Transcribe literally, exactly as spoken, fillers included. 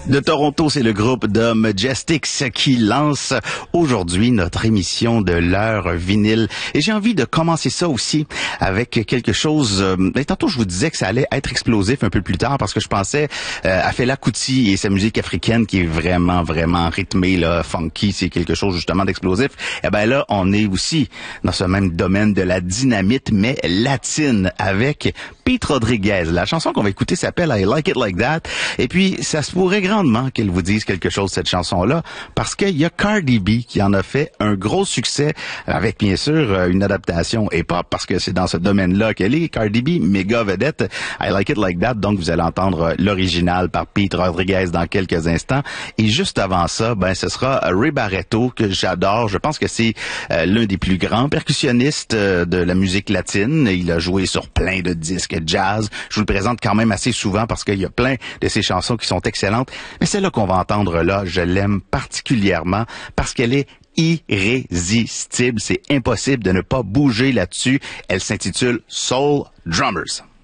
De Toronto, c'est le groupe The Majestics qui lance aujourd'hui notre émission de l'heure vinyle. Et j'ai envie de commencer ça aussi avec quelque chose... Euh, tantôt, je vous disais que ça allait être explosif un peu plus tard parce que je pensais euh, à Fela Kuti et sa musique africaine qui est vraiment, vraiment rythmée, là, funky. C'est quelque chose justement d'explosif. Et ben là, on est aussi dans ce même domaine de la dynamite, mais latine, avec Pete Rodriguez. La chanson qu'on va écouter s'appelle I Like It Like That. Et puis, ça se pourrait grandement qu'elle vous dise quelque chose, cette chanson-là, parce qu'il y a Cardi B qui en a fait un gros succès, avec bien sûr une adaptation hip-hop, parce que c'est dans ce domaine-là qu'elle est. Cardi B, méga vedette, I Like It Like That. Donc, vous allez entendre l'original par Pete Rodriguez dans quelques instants. Et juste avant ça, ben, ce sera Ray Barretto, que j'adore. Je pense que c'est euh, l'un des plus grands percussionnistes euh, de la musique latine. Il a joué sur plein de disques jazz. Je vous le présente quand même assez souvent parce qu'il y a plein de ses chansons qui sont excellentes. Mais celle-là qu'on va entendre là, je l'aime particulièrement parce qu'elle est irrésistible. C'est impossible de ne pas bouger là-dessus. Elle s'intitule Soul Drummers.